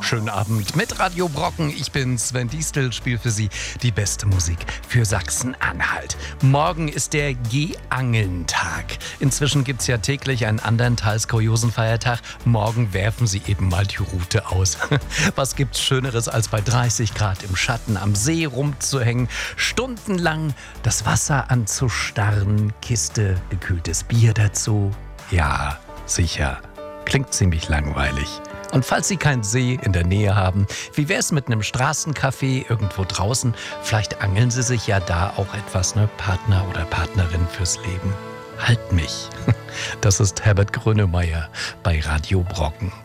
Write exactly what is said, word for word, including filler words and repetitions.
Schönen Abend mit Radio Brocken. Ich bin Sven Diestel, spiele für Sie die beste Musik für Sachsen-Anhalt. Morgen ist der Geangeln-Tag. Inzwischen gibt es ja täglich einen anderen, teils kuriosen Feiertag. Morgen werfen Sie eben mal die Rute aus. Was gibt's Schöneres, als bei dreißig Grad im Schatten am See rumzuhängen, stundenlang das Wasser anzustarren, Kiste gekühltes Bier dazu? Ja, sicher. Klingt ziemlich langweilig. Und falls Sie keinen See in der Nähe haben, wie wäre es mit einem Straßencafé irgendwo draußen? Vielleicht angeln Sie sich ja da auch etwas, ne? Partner oder Partnerin fürs Leben. Halt mich. Das ist Herbert Grönemeyer bei Radio Brocken.